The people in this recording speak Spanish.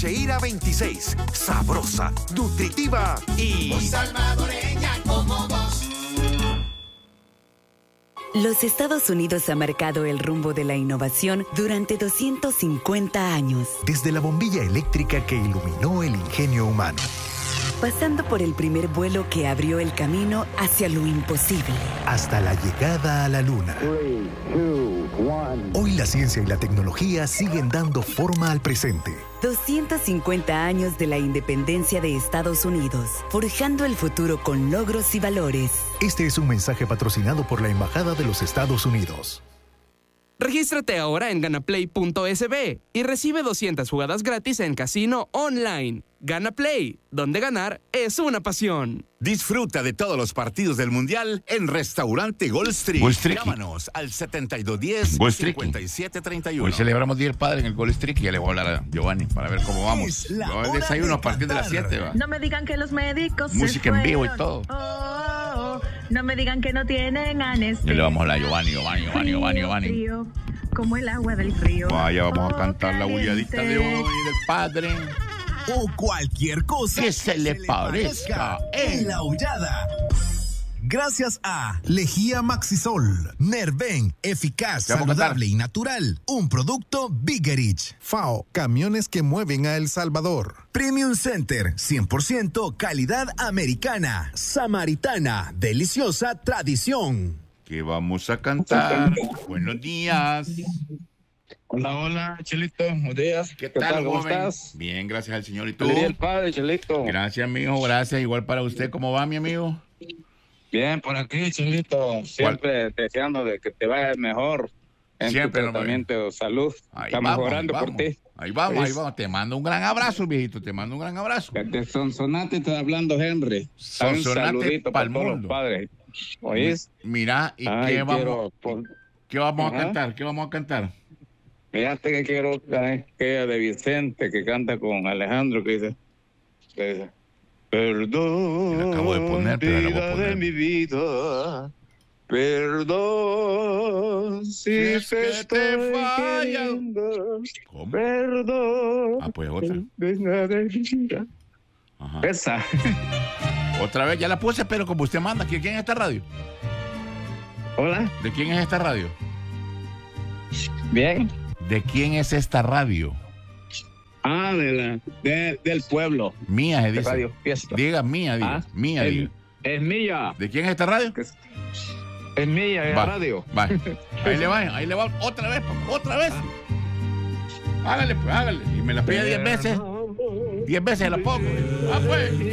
Cheira 26. Sabrosa, nutritiva y muy salvadoreña como vos. Los Estados Unidos ha marcado el rumbo de la innovación durante 250 años. Desde la bombilla eléctrica que iluminó el ingenio humano, pasando por el primer vuelo que abrió el camino hacia lo imposible, hasta la llegada a la Luna. 3, 2, 1. Hoy la ciencia y la tecnología siguen dando forma al presente. 250 años de la independencia de Estados Unidos, forjando el futuro con logros y valores. Este es un mensaje patrocinado por la Embajada de los Estados Unidos. Regístrate ahora en ganaplay.sb y recibe 200 jugadas gratis en casino online. Gana Play, donde ganar es una pasión. Disfruta de todos los partidos del Mundial en Restaurante Gold Street. Llámanos al 7210-5731. Hoy celebramos Día del Padre en el Gold Street y ya le voy a hablar a Giovanni para ver cómo vamos. Yo desayuno a partir de las 7. ¿va? No me digan que los médicos música en vivo y todo. No me digan que no tienen anestesia. Ya le vamos a hablar a Giovanni. Frío, como el agua del frío. Vaya, vamos a cantar la bulladita de hoy del Padre. O cualquier cosa que se le parezca en la aullada. Gracias a Lejía Maxisol, Nerven, eficaz, saludable y natural. Un producto Biggerich. FAO, camiones que mueven a El Salvador. Premium Center, 100% calidad americana. Samaritana, deliciosa tradición. ¿Qué vamos a cantar? Buenos días. Hola, Chelito, buenos días. ¿Qué tal, ¿Cómo joven? estás? Bien, gracias al Señor. ¿Y tú? Feliz Día del Padre, Chelito. Gracias, mijo, gracias. Igual para usted, ¿cómo va, mi amigo? Bien, por aquí, Chelito. Siempre deseando de que te vaya mejor en siempre, tu tratamiento de salud. Ahí Estamos vamos, orando por ti. Ahí vamos. Te mando un gran abrazo, viejito. Te mando un gran abrazo. De Sonsonate está hablando Henry. Un saludito para todos los padres. ¿Oís? Mira, ¿y qué vamos a cantar? ¿Qué vamos a cantar? Fíjate que quiero aquella de Vicente que canta con Alejandro que dice perdón, la acabo de poner, pero la voy a poner. De mi vida, perdón si es que te falla, perdón. Pues otra. Ajá. Esa. Otra vez, ya la puse, pero como usted manda, ¿quién es esta radio? Hola. ¿De quién es esta radio? Bien. ¿De quién es esta radio? Del pueblo. Mía, se dice. Radio Fiesta. Diga mía, diga. Mía, diga. Es mía. ¿De quién es esta radio? Es mía, es la radio. Va. Ahí le va. Otra vez. Hágale, pues, hágale. Y me la pide 10 veces. 10 veces la pongo. Pues.